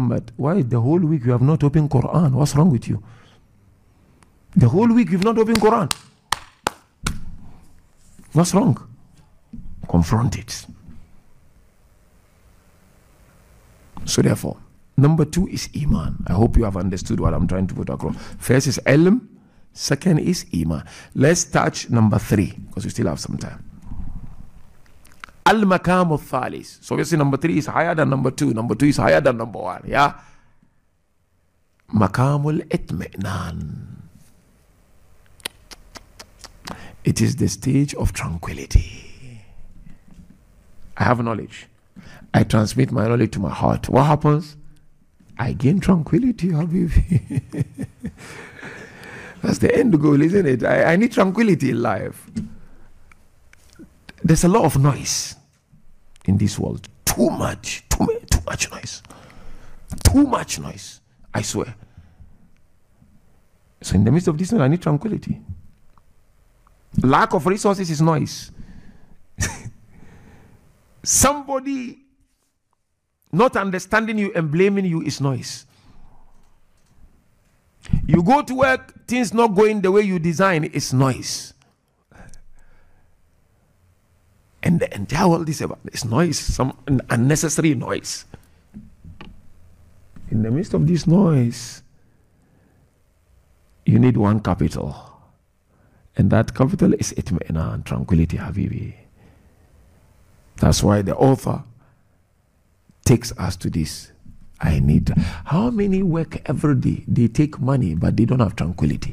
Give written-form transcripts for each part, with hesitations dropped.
Muhammad, why the whole week you have not opened Quran? What's wrong with you? The whole week you've not opened Quran. What's wrong? Confront it. So therefore, number 2 is Iman. I hope you have understood what I'm trying to put across. First is Ilm. Second is Iman. Let's touch number 3 because we still have some time. Al-Makam al-Thalis. So obviously number 3 is higher than number 2. Number 2 is higher than number 1. Yeah. Makamul Itmi'nan. It is the stage of tranquility. I have knowledge. I transmit my knowledge to my heart. What happens? I gain tranquility, Habibi. That's the end goal, isn't it? I need tranquility in life. There's a lot of noise in this world. Too much noise. Too much noise. I swear. So in the midst of this noise, I need tranquility. Lack of resources is noise. Somebody not understanding you and blaming you is noise. You go to work, things not going the way you design, it's noise. And the entire world is about this noise, some unnecessary noise. In the midst of this noise, you need one capital. And that capital is Itmi'nan, tranquility, Habibi. That's why the author takes us to this. I need. How many work every day? They take money, but they don't have tranquility.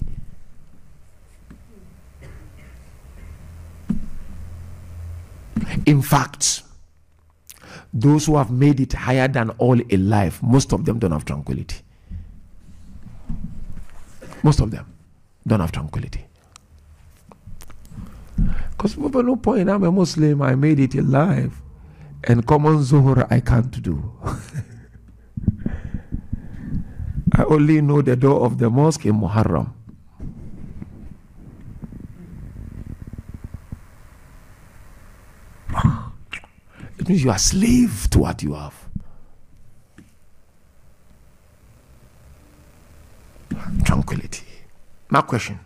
In fact, those who have made it higher than all in life, most of them don't have tranquility. Most of them don't have tranquility. Because no point, I'm a Muslim, I made it in life, and common zuhur I can't do. I only know the door of the mosque in Muharram. It means you are a slave to what you have. Tranquility. Now question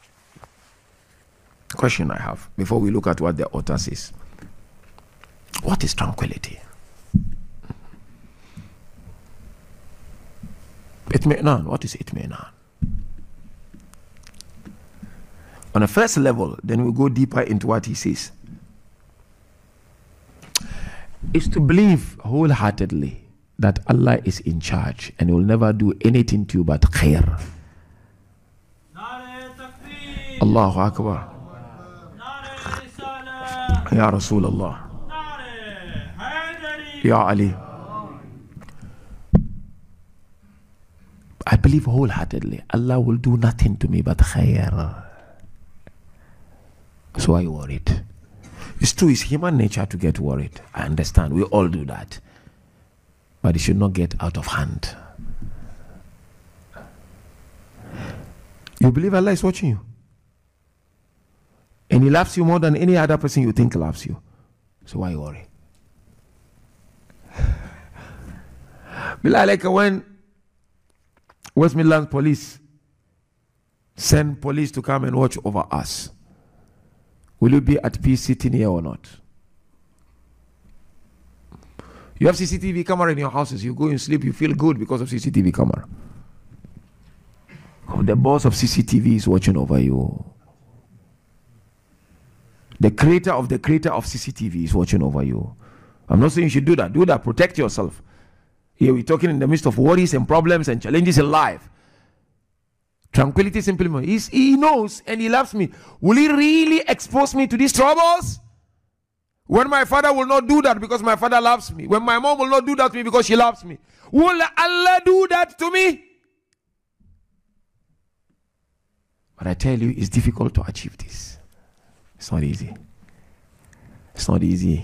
I have before we look at what the author says. What is tranquility? Itmi'nan. What is Itmi'nan? On a first level, then we'll go deeper into what he says. Is to believe wholeheartedly that Allah is in charge and will never do anything to you but khair. Allahu Akbar. Ya Rasulullah. Ya Ali. I believe wholeheartedly Allah will do nothing to me but khair. So I worried. It's true, it's human nature to get worried. I understand, we all do that. But it should not get out of hand. You believe Allah is watching you. And He loves you more than any other person you think loves you. So why worry? Like when West Midlands police send police to come and watch over us, will you be at peace sitting here or not? You have CCTV camera in your houses. You go and sleep, you feel good because of CCTV camera. Oh, the boss of CCTV is watching over you. The creator of CCTV is watching over you. I'm not saying you should do that. Do that. Protect yourself. Here we're talking in the midst of worries and problems and challenges in life. Tranquility simply means He knows and He loves me. Will He really expose me to these troubles? When my father will not do that because my father loves me. When my mom will not do that to me because she loves me. Will Allah do that to me? But I tell you, it's difficult to achieve this. It's not easy. It's not easy.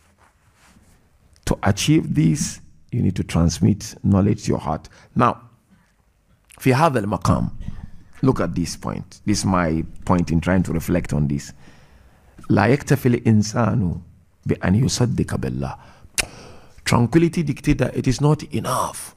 To achieve this, you need to transmit knowledge to your heart. Now, في هذا المقام, look at this point. This is my point in trying to reflect on this. لا يكتفي الإنسان بأن يصدق بالله. Tranquility dictates that it is not enough